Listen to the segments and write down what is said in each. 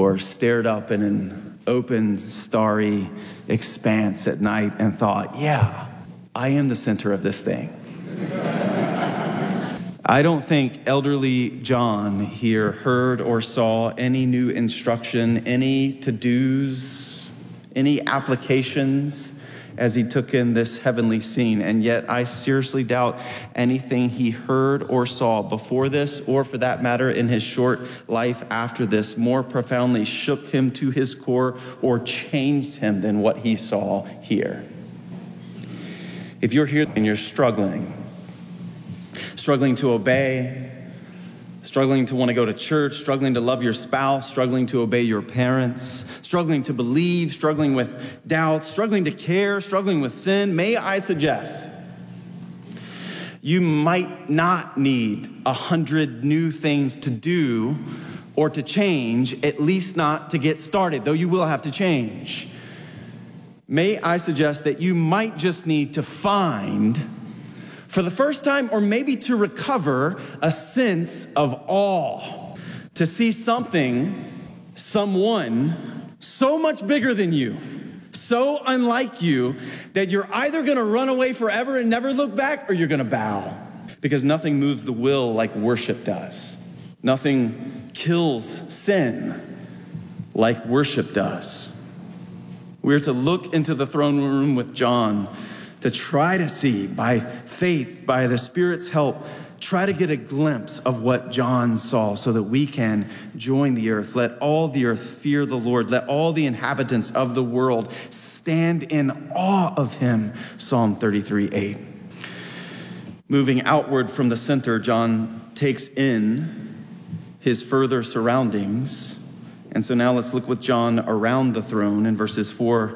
or stared up in an open, starry expanse at night and thought, yeah, I am the center of this thing. I don't think elderly John here heard or saw any new instruction, any to-dos, any applications as he took in this heavenly scene. And yet I seriously doubt anything he heard or saw before this, or for that matter in his short life after this, more profoundly shook him to his core or changed him than what he saw here. If you're here and you're struggling to obey, struggling to want to go to church, struggling to love your spouse, struggling to obey your parents, struggling to believe, struggling with doubt, struggling to care, struggling with sin, may I suggest you might not need 100 new things to do or to change, at least not to get started, though you will have to change. May I suggest that you might just need to find, for the first time, or maybe to recover, a sense of awe, to see something, someone so much bigger than you, so unlike you, that you're either gonna run away forever and never look back, or you're gonna bow. Because nothing moves the will like worship does. Nothing kills sin like worship does. We're to look into the throne room with John to try to see, by faith, by the Spirit's help, try to get a glimpse of what John saw so that we can join the earth. Let all the earth fear the Lord. Let all the inhabitants of the world stand in awe of him. Psalm 33:8. Moving outward from the center, John takes in his further surroundings. And so now let's look with John around the throne in verses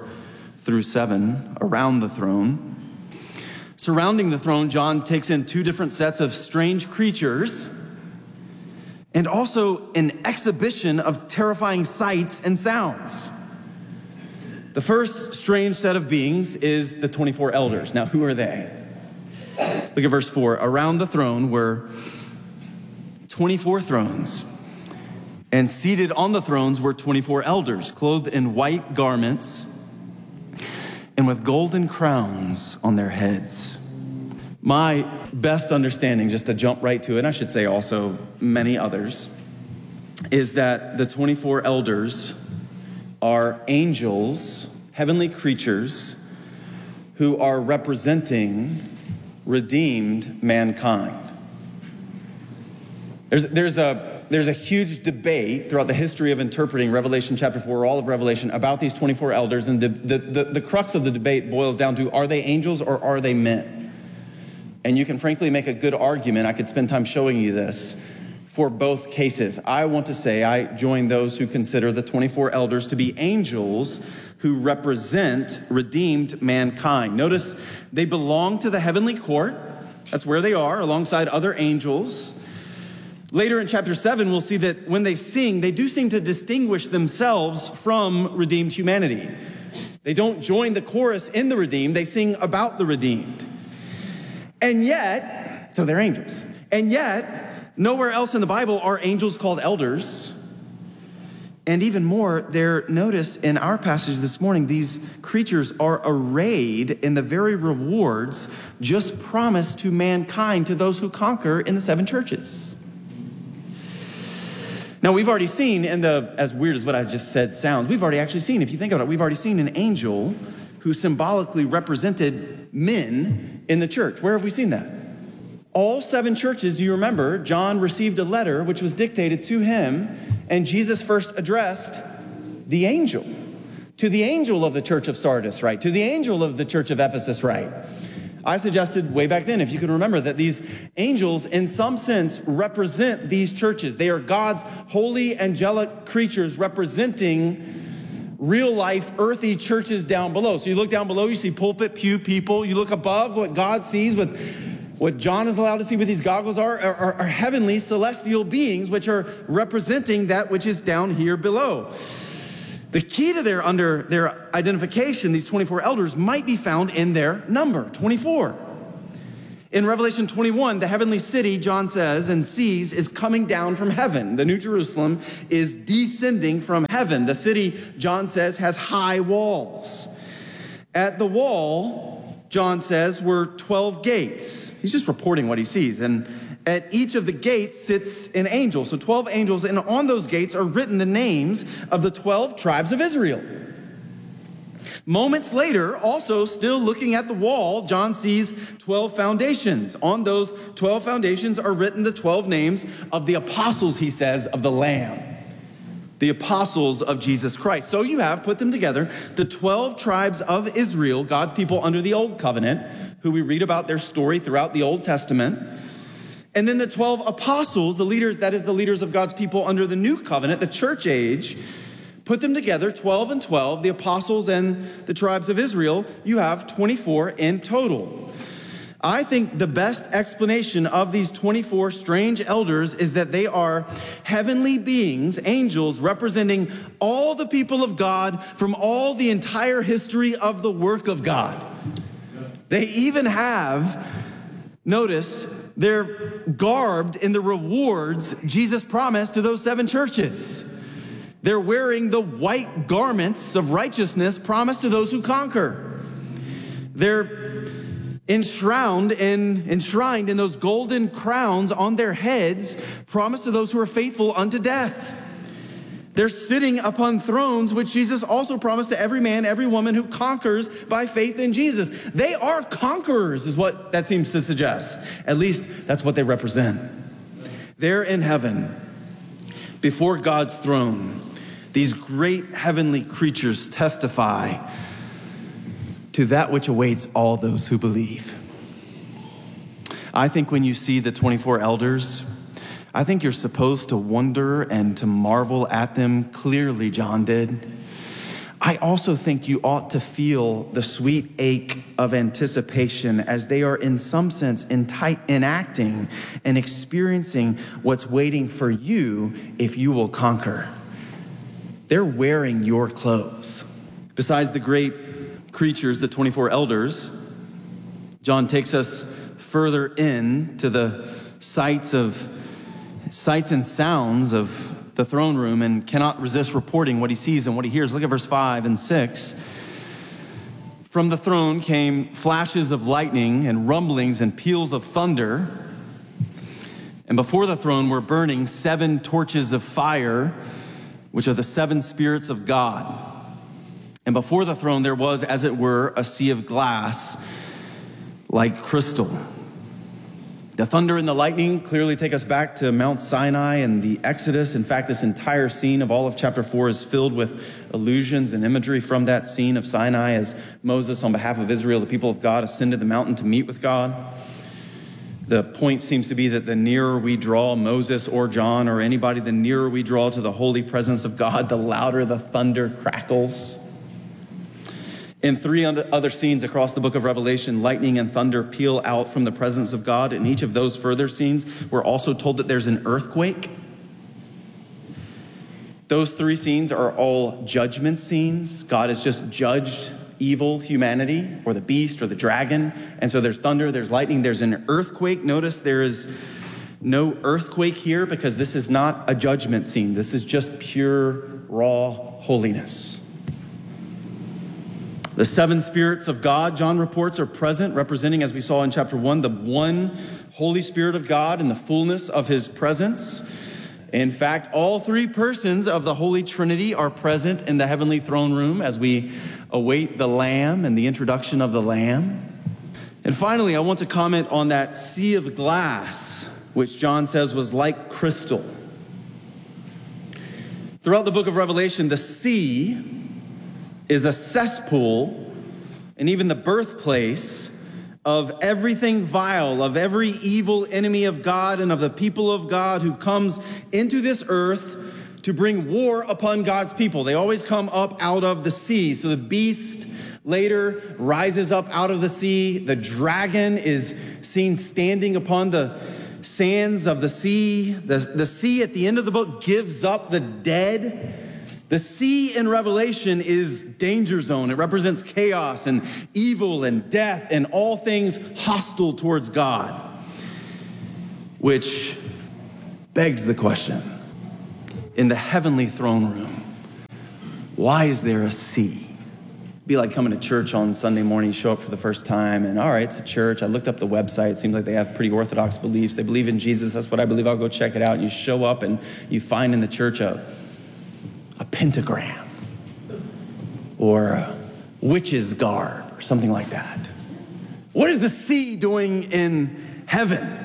4-7, around the throne. Surrounding the throne, John takes in two different sets of strange creatures and also an exhibition of terrifying sights and sounds. The first strange set of beings is the 24 elders. Now, who are they? Look at verse 4. Around the throne were 24 thrones, and seated on the thrones were 24 elders, clothed in white garments and with golden crowns on their heads. My best understanding, just to jump right to it, I should say also many others, is that the 24 elders are angels, heavenly creatures, who are representing redeemed mankind. There's a huge debate throughout the history of interpreting Revelation chapter 4, all of Revelation, about these 24 elders. And the crux of the debate boils down to, are they angels or are they men? And you can frankly make a good argument, I could spend time showing you this, for both cases. I want to say I join those who consider the 24 elders to be angels who represent redeemed mankind. Notice they belong to the heavenly court. That's where they are, alongside other angels. Later in chapter 7, we'll see that when they sing, they do seem to distinguish themselves from redeemed humanity. They don't join the chorus in the redeemed, they sing about the redeemed. And yet, so they're angels. And yet, nowhere else in the Bible are angels called elders. And even more, notice in our passage this morning, these creatures are arrayed in the very rewards just promised to mankind, to those who conquer in the 7 churches. Now, we've already seen, as weird as what I just said sounds, we've already actually seen, if you think about it, we've already seen an angel who symbolically represented men in the church. Where have we seen that? All 7 churches, do you remember, John received a letter which was dictated to him, and Jesus first addressed the angel. To the angel of the church of Sardis, right? To the angel of the church of Ephesus, right? I suggested way back then, if you can remember, that these angels, in some sense, represent these churches. They are God's holy, angelic creatures representing real-life, earthy churches down below. So you look down below, you see pulpit, pew people. You look above, what God sees, what John is allowed to see with these goggles are heavenly, celestial beings, which are representing that which is down here below. The key to their identification, these 24 elders, might be found in their number, 24. In Revelation 21, the heavenly city, John says, and sees, is coming down from heaven. The New Jerusalem is descending from heaven. The city, John says, has high walls. At the wall, John says, were 12 gates. He's just reporting what he sees. And at each of the gates sits an angel. So 12 angels, and on those gates are written the names of the 12 tribes of Israel. Moments later, also still looking at the wall, John sees 12 foundations. On those 12 foundations are written the 12 names of the apostles, he says, of the Lamb. The apostles of Jesus Christ. So you have, put them together, the 12 tribes of Israel, God's people under the Old Covenant, who we read about their story throughout the Old Testament. And then the 12 apostles, the leaders, that is the leaders of God's people under the New Covenant, the church age. Put them together, 12 and 12, the apostles and the tribes of Israel, you have 24 in total. I think the best explanation of these 24 strange elders is that they are heavenly beings, angels, representing all the people of God from all the entire history of the work of God. They even have, notice, they're garbed in the rewards Jesus promised to those 7 churches. They're wearing the white garments of righteousness promised to those who conquer. They're enshrined in those golden crowns on their heads promised to those who are faithful unto death. They're sitting upon thrones which Jesus also promised to every man, every woman who conquers by faith in Jesus. They are conquerors, is what that seems to suggest. At least that's what they represent. They're in heaven before God's throne. These great heavenly creatures testify to that which awaits all those who believe. I think when you see the 24 elders, I think you're supposed to wonder and to marvel at them. Clearly, John did. I also think you ought to feel the sweet ache of anticipation as they are in some sense enacting and experiencing what's waiting for you if you will conquer. They're wearing your clothes. Besides the great creatures, the 24 elders, John takes us further in to the sights and sounds of the throne room and cannot resist reporting what he sees and what he hears. Look at verse 5 and 6. From the throne came flashes of lightning and rumblings and peals of thunder. And before the throne were burning 7 torches of fire, which are the 7 spirits of God. And before the throne there was, as it were, a sea of glass like crystal. The thunder and the lightning clearly take us back to Mount Sinai and the Exodus. In fact, this entire scene of all of chapter 4 is filled with allusions and imagery from that scene of Sinai as Moses, on behalf of Israel, the people of God, ascended the mountain to meet with God. The point seems to be that the nearer we draw Moses or John or anybody, the nearer we draw to the holy presence of God, the louder the thunder crackles. In 3 other scenes across the book of Revelation, lightning and thunder peal out from the presence of God. In each of those further scenes, we're also told that there's an earthquake. Those 3 scenes are all judgment scenes. God has just judged evil humanity or the beast or the dragon. And so there's thunder, there's lightning, there's an earthquake. Notice there is no earthquake here because this is not a judgment scene. This is just pure, raw holiness. The 7 spirits of God, John reports, are present, representing, as we saw in chapter 1, the one Holy Spirit of God in the fullness of his presence. In fact, all 3 persons of the Holy Trinity are present in the heavenly throne room as we await the Lamb and the introduction of the Lamb. And finally, I want to comment on that sea of glass, which John says was like crystal. Throughout the book of Revelation, the sea is a cesspool and even the birthplace of everything vile, of every evil enemy of God and of the people of God who comes into this earth to bring war upon God's people. They always come up out of the sea. So the beast later rises up out of the sea. The dragon is seen standing upon the sands of the sea. The sea at the end of the book gives up the dead The sea in Revelation is danger zone. It represents chaos and evil and death and all things hostile towards God, which begs the question, in the heavenly throne room, why is there a sea? It'd be like coming to church on Sunday morning, you show up for the first time, and all right, it's a church. I looked up the website. It seems like they have pretty orthodox beliefs. They believe in Jesus. That's what I believe. I'll go check it out. And you show up and you find in the church a pentagram or a witch's garb or something like that. What is the sea doing in heaven?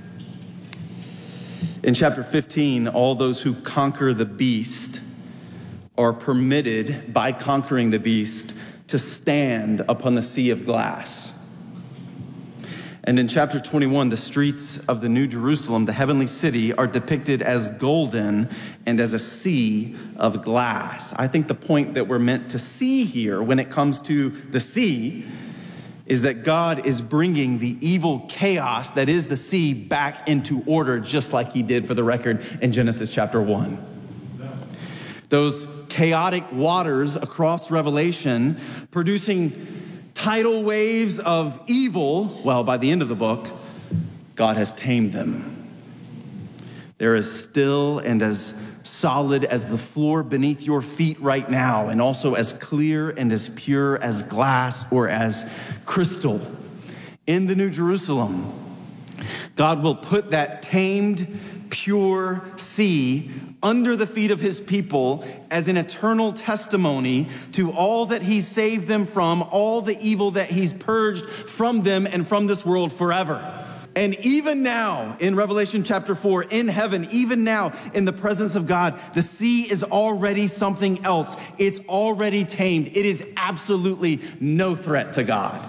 In chapter 15, all those who conquer the beast are permitted, by conquering the beast, to stand upon the sea of glass. And in chapter 21, the streets of the New Jerusalem, the heavenly city, are depicted as golden and as a sea of glass. I think the point that we're meant to see here when it comes to the sea is that God is bringing the evil chaos that is the sea back into order, just like he did, for the record, in Genesis chapter 1. Those chaotic waters across Revelation producing tidal waves of evil, well, by the end of the book, God has tamed them. They're as still and as solid as the floor beneath your feet right now, and also as clear and as pure as glass or as crystal. In the New Jerusalem, God will put that tamed, pure sea under the feet of his people as an eternal testimony to all that he saved them from, all the evil that he's purged from them and from this world forever. And even now, in Revelation chapter 4, in heaven, even now, in the presence of God, the sea is already something else. It's already tamed. It is absolutely no threat to God.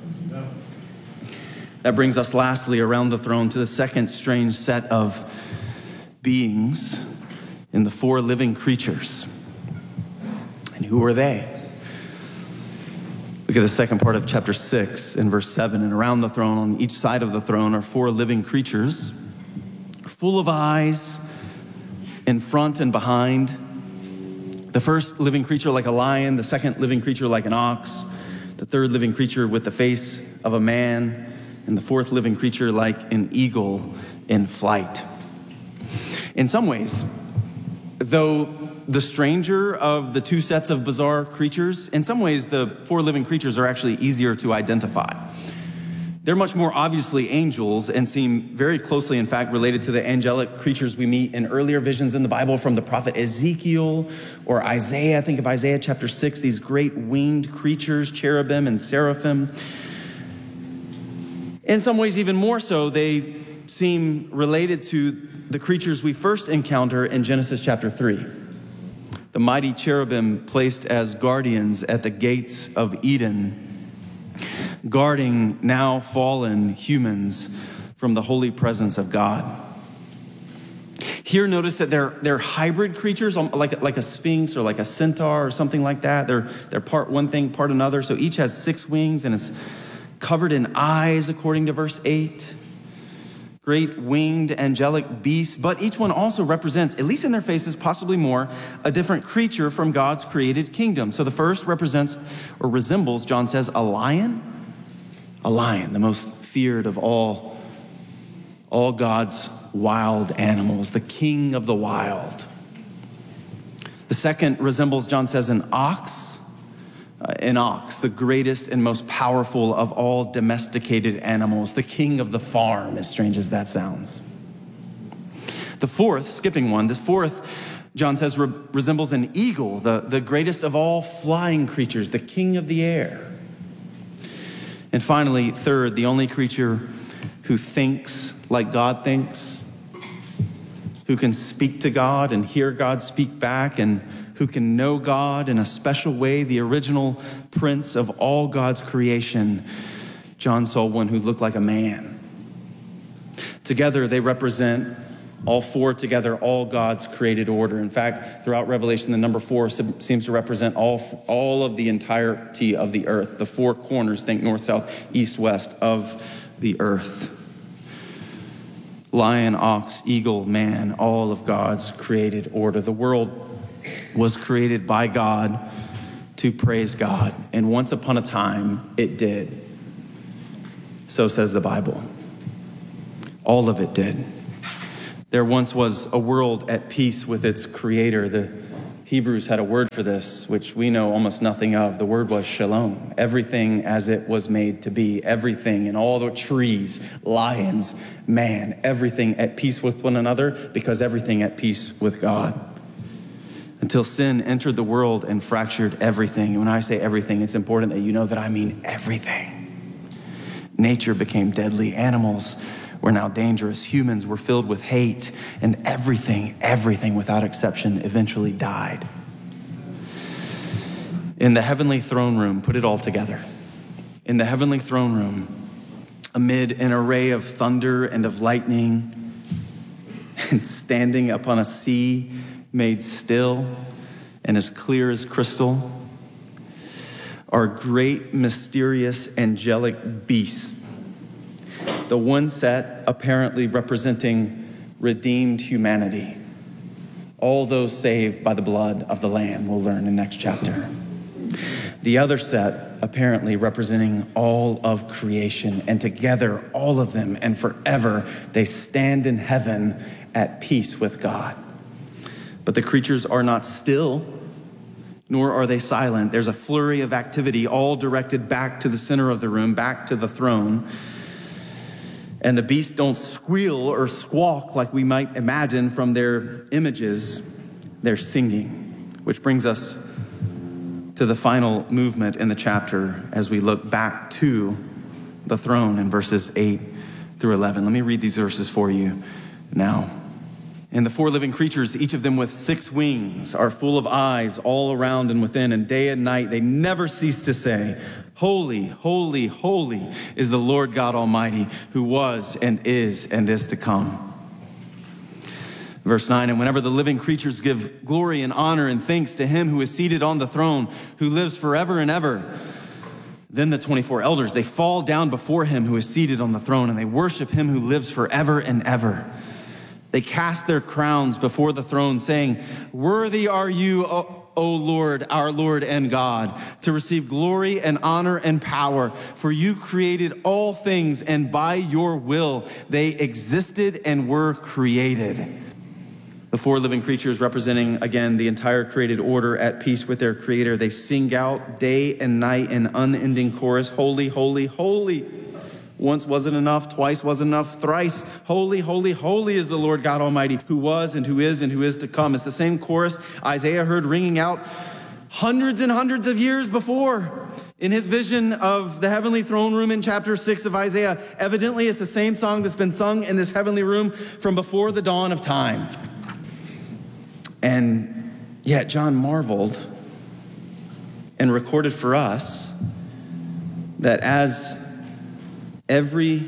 That brings us lastly around the throne to the second strange set of beings in the four living creatures. And who are they? Look at the second part of chapter 6 in verse 7. And around the throne, on each side of the throne, are four living creatures, full of eyes in front and behind. The first living creature like a lion, the second living creature like an ox, the third living creature with the face of a man, and the fourth living creature like an eagle in flight. In some ways, though the stranger of the two sets of bizarre creatures, in some ways the four living creatures are actually easier to identify. They're much more obviously angels and seem very closely, in fact, related to the angelic creatures we meet in earlier visions in the Bible from the prophet Ezekiel or Isaiah. Think of Isaiah chapter 6, these great winged creatures, cherubim and seraphim. In some ways, even more so, they seem related to the creatures we first encounter in Genesis chapter 3. The mighty cherubim placed as guardians at the gates of Eden, guarding now fallen humans from the holy presence of God. Here, notice that they're hybrid creatures, like a sphinx or like a centaur or something like that. They're part one thing, part another. So each has 6 wings and is covered in eyes, according to verse 8. Great winged angelic beasts, but each one also represents, at least in their faces, possibly more, a different creature from God's created kingdom. So the first represents or resembles, John says, a lion, the most feared of all God's wild animals, the king of the wild. The second resembles, John says, an ox, the greatest and most powerful of all domesticated animals, the king of the farm, as strange as that sounds. The fourth, skipping one, John says, resembles an eagle, the greatest of all flying creatures, the king of the air. And finally, third, the only creature who thinks like God thinks, who can speak to God and hear God speak back, and who can know God in a special way, the original prince of all God's creation. John saw one who looked like a man. Together, they represent, all four together, all God's created order. In fact, throughout Revelation, the number 4 seems to represent all of the entirety of the earth, the 4 corners, think north, south, east, west, of the earth. Lion, ox, eagle, man, all of God's created order. The world was created by God to praise God. And once upon a time, it did. So says the Bible. All of it did. There once was a world at peace with its creator. The Hebrews had a word for this, which we know almost nothing of. The word was shalom. Everything as it was made to be. Everything in all the trees, lions, man. Everything at peace with one another because everything at peace with God. Until sin entered the world and fractured everything. And when I say everything, it's important that you know that I mean everything. Nature became deadly. Animals were now dangerous. Humans were filled with hate. And everything without exception eventually died. In the heavenly throne room, put it all together. In the heavenly throne room, amid an array of thunder and of lightning, and standing upon a sea made still and as clear as crystal, are great, mysterious, angelic beasts. The one set apparently representing redeemed humanity. All those saved by the blood of the Lamb, we'll learn in next chapter. The other set apparently representing all of creation, and together, all of them and forever, they stand in heaven at peace with God. But the creatures are not still, nor are they silent. There's a flurry of activity, all directed back to the center of the room, back to the throne. And the beasts don't squeal or squawk like we might imagine from their images. They're singing, which brings us to the final movement in the chapter as we look back to the throne in verses 8 through 11. Let me read these verses for you now. And the four living creatures, each of them with 6 wings, are full of eyes all around and within, and day and night they never cease to say, "Holy, holy, holy is the Lord God Almighty, who was and is to come." Verse 9, and whenever the living creatures give glory and honor and thanks to him who is seated on the throne, who lives forever and ever, then the 24 elders, they fall down before him who is seated on the throne, and they worship him who lives forever and ever. They cast their crowns before the throne, saying, "Worthy are you, O Lord, our Lord and God, to receive glory and honor and power. For you created all things, and by your will they existed and were created." The four living creatures, representing, again, the entire created order at peace with their creator, they sing out day and night in unending chorus, "Holy, holy, holy." Once wasn't enough, twice wasn't enough, thrice. "Holy, holy, holy is the Lord God Almighty, who was and who is to come." It's the same chorus Isaiah heard ringing out hundreds and hundreds of years before in his vision of the heavenly throne room in chapter 6 of Isaiah. Evidently, it's the same song that's been sung in this heavenly room from before the dawn of time. And yet John marveled and recorded for us that as every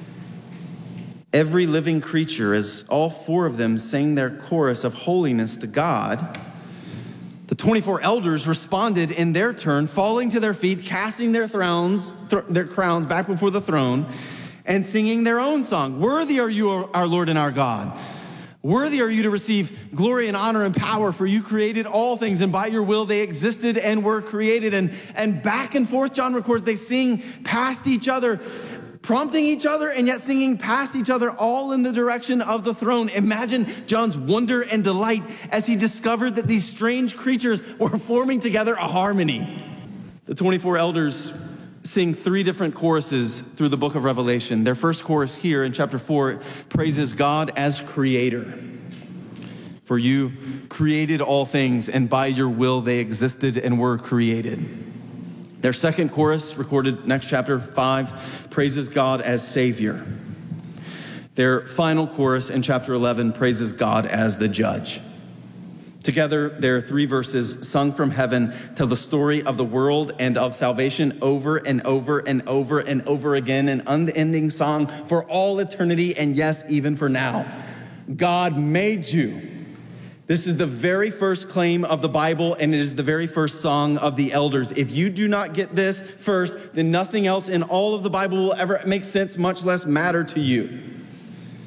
living creature, as all four of them sang their chorus of holiness to God, the 24 elders responded in their turn, falling to their feet, casting their crowns back before the throne, and singing their own song. "Worthy are you, our Lord and our God. Worthy are you to receive glory and honor and power, for you created all things, and by your will they existed and were created." And back and forth, John records, they sing past each other, prompting each other and yet singing past each other, all in the direction of the throne. Imagine John's wonder and delight as he discovered that these strange creatures were forming together a harmony. The 24 elders sing 3 different choruses through the book of Revelation. Their first chorus here in chapter 4 praises God as creator. "For you created all things, and by your will they existed and were created." Their second chorus, recorded next chapter 5, praises God as Savior. Their final chorus in chapter 11 praises God as the Judge. Together, their 3 verses sung from heaven tell the story of the world and of salvation over and over and over and over again, an unending song for all eternity, and yes, even for now. God made you. This is the very first claim of the Bible, and it is the very first song of the elders. If you do not get this first, then nothing else in all of the Bible will ever make sense, much less matter to you.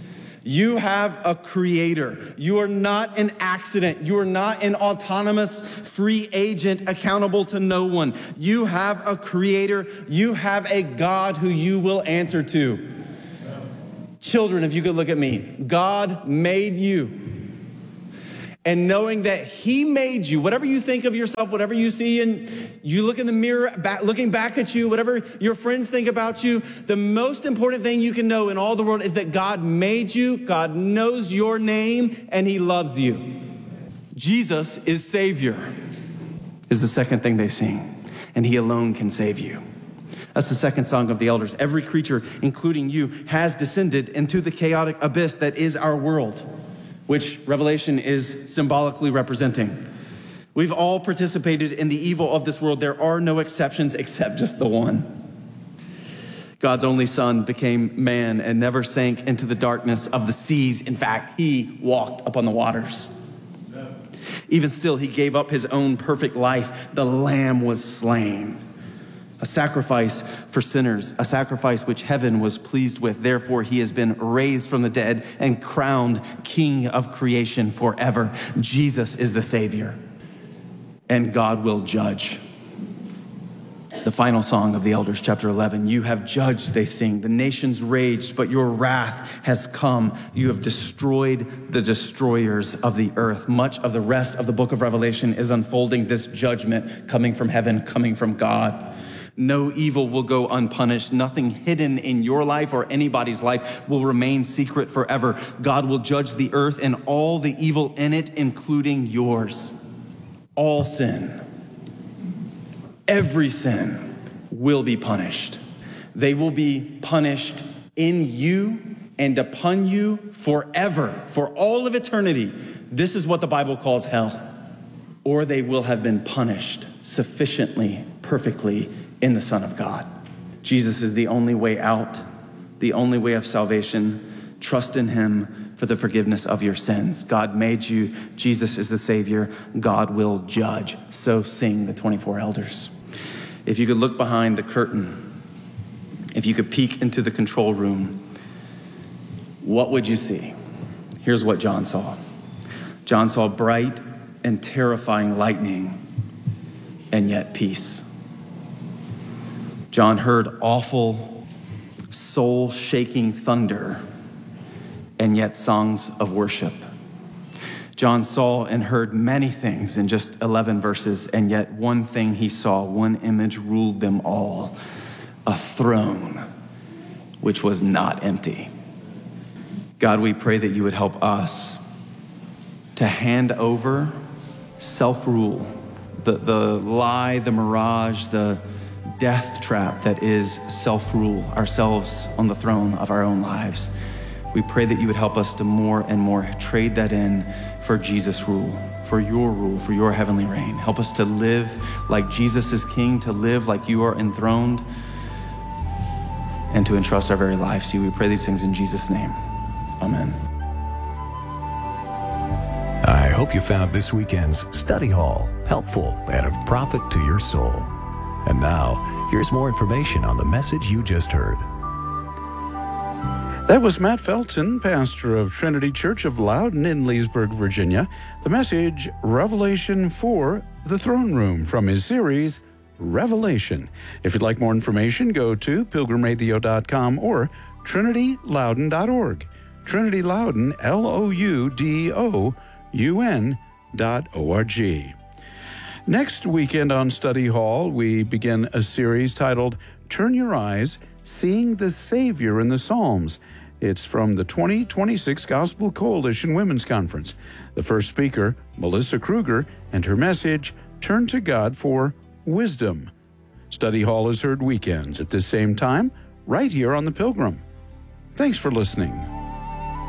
You have a creator. You are not an accident. You are not an autonomous free agent accountable to no one. You have a creator. You have a God who you will answer to. Children, if you could look at me, God made you. And knowing that he made you, whatever you think of yourself, whatever you see, and you look in the mirror, looking back at you, whatever your friends think about you, the most important thing you can know in all the world is that God made you, God knows your name, and he loves you. Jesus is Savior, is the second thing they sing, and he alone can save you. That's the second song of the elders. Every creature, including you, has descended into the chaotic abyss that is our world, which Revelation is symbolically representing. We've all participated in the evil of this world. There are no exceptions except just the one. God's only Son became man and never sank into the darkness of the seas. In fact, he walked upon the waters. Even still, he gave up his own perfect life. The Lamb was slain. A sacrifice for sinners, a sacrifice which heaven was pleased with. Therefore, he has been raised from the dead and crowned King of creation forever. Jesus is the Savior, and God will judge. The final song of the elders, chapter 11. You have judged, they sing. The nations raged, but your wrath has come. You have destroyed the destroyers of the earth. Much of the rest of the book of Revelation is unfolding this judgment coming from heaven, coming from God. No evil will go unpunished. Nothing hidden in your life or anybody's life will remain secret forever. God will judge the earth and all the evil in it, including yours. All sin, every sin will be punished. They will be punished in you and upon you forever, for all of eternity. This is what the Bible calls hell. Or they will have been punished sufficiently, perfectly, in the Son of God. Jesus is the only way out, the only way of salvation. Trust in him for the forgiveness of your sins. God made you. Jesus is the Savior. God will judge. So sing the 24 elders. If you could look behind the curtain, if you could peek into the control room, what would you see? Here's what John saw. John saw bright and terrifying lightning, and yet peace. John heard awful, soul-shaking thunder, and yet songs of worship. John saw and heard many things in just 11 verses, and yet one thing he saw, one image ruled them all, a throne which was not empty. God, we pray that you would help us to hand over self-rule, the lie, the mirage, the death trap that is self-rule, ourselves on the throne of our own lives. We pray that you would help us to more and more trade that in for Jesus' rule, for your heavenly reign. Help us to live like Jesus is King, to live like you are enthroned, and to entrust our very lives to you. We pray these things in Jesus' name. Amen. I hope you found this weekend's study hall helpful and of profit to your soul. And now, here's more information on the message you just heard. That was Matt Felton, pastor of Trinity Church of Loudon in Leesburg, Virginia. The message, Revelation 4, the Throne Room, from his series, Revelation. If you'd like more information, go to pilgrimradio.com or trinityloudon.org. Trinity Loudon, LOUDOUN.org. Next weekend on Study Hall, we begin a series titled Turn Your Eyes, Seeing the Savior in the Psalms. It's from the 2026 Gospel Coalition Women's Conference. The first speaker, Melissa Kruger, and her message, Turn to God for Wisdom. Study Hall is heard weekends at this same time, right here on The Pilgrim. Thanks for listening.